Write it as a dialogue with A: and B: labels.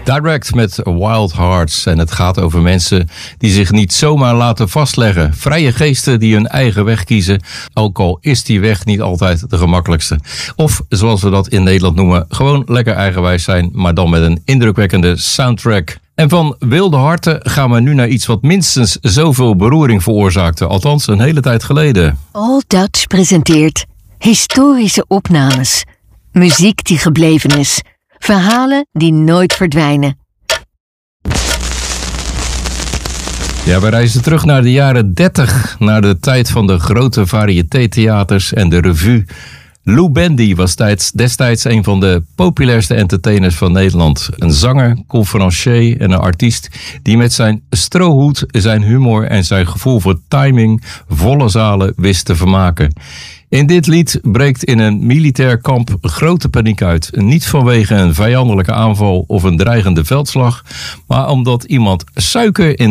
A: Direct met Wild Hearts. En het gaat over mensen die zich niet zomaar laten vastleggen. Vrije geesten die hun eigen weg kiezen. Ook al is die weg niet altijd de gemakkelijkste. Of zoals we dat in Nederland noemen, gewoon lekker eigenwijs zijn. Maar dan met een indrukwekkende soundtrack. En van wilde harten gaan we nu naar iets wat minstens zoveel beroering veroorzaakte. Althans een hele tijd geleden.
B: All Dutch presenteert historische opnames. Muziek die gebleven is. Verhalen die nooit verdwijnen.
A: Ja, we reizen terug naar de jaren 30. Naar de tijd van de grote variété-theaters en de revue. Lou Bendy was destijds een van de populairste entertainers van Nederland. Een zanger, conferencier en een artiest die met zijn strohoed, zijn humor en zijn gevoel voor timing volle zalen wist te vermaken. In dit lied breekt in een militair kamp grote paniek uit. Niet vanwege een vijandelijke aanval of een dreigende veldslag, maar omdat iemand suiker in